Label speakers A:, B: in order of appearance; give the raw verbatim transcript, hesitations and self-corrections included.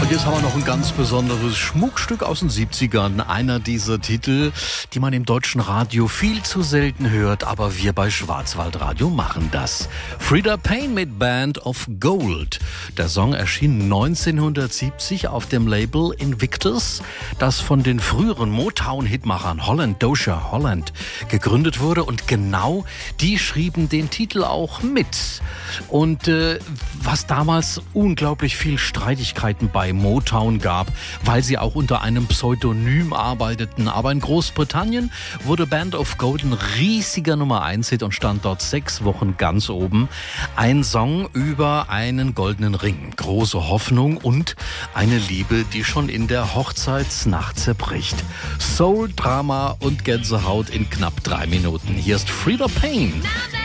A: Und jetzt haben wir noch ein ganz besonderes Schmuckstück aus den siebzigern. Einer dieser Titel, die man im deutschen Radio viel zu selten hört, aber wir bei Schwarzwaldradio machen das. Freda Payne mit Band of Gold. Der Song erschien neunzehnhundertsiebzig auf dem Label Invictus, das von den früheren Motown-Hitmachern Holland Dozier Holland gegründet wurde. Und genau die schrieben den Titel auch mit. Und äh, was damals unglaublich viel Streitigkeiten bei Motown gab, weil sie auch unter einem Pseudonym arbeiteten. Aber in Großbritannien wurde Band of Gold ein riesiger Nummer eins Hit und stand dort sechs Wochen ganz oben. Ein Song über einen goldenen Ring, große Hoffnung und eine Liebe, die schon in der Hochzeitsnacht zerbricht. Soul, Drama und Gänsehaut in knapp drei Minuten. Hier ist Freda Payne.